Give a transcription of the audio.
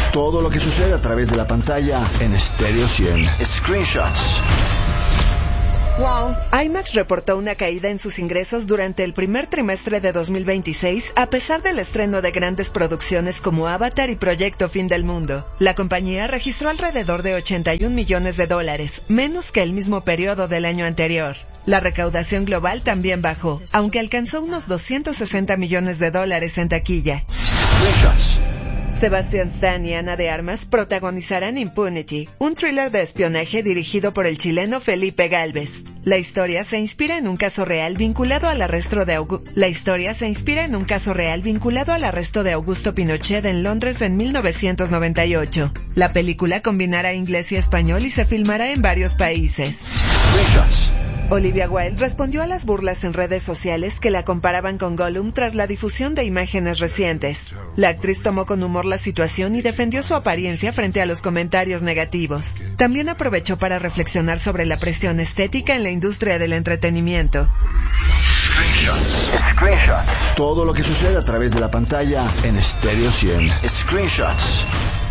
Todo lo que sucede a través de la pantalla en Stereo 100. Screenshots. Wow. IMAX reportó una caída en sus ingresos durante el primer trimestre de 2026, a pesar del estreno de grandes producciones como Avatar y Proyecto Fin del Mundo. La compañía registró alrededor de $81 millones, menos que el mismo periodo del año anterior. La recaudación global también bajó, aunque alcanzó unos $260 millones en taquilla. Sebastian Stan y Ana de Armas protagonizarán Impunity, un thriller de espionaje dirigido por el chileno Felipe Gálvez. La historia se inspira en un caso real vinculado al arresto de Augusto Pinochet en Londres en 1998. La película combinará inglés y español y se filmará en varios países. Olivia Wilde respondió a las burlas en redes sociales que la comparaban con Gollum tras la difusión de imágenes recientes. La actriz tomó con humor la situación y defendió su apariencia frente a los comentarios negativos. También aprovechó para reflexionar sobre la presión estética en la industria del entretenimiento. Todo lo que sucede a través de la pantalla en Stereo 100. Screenshots.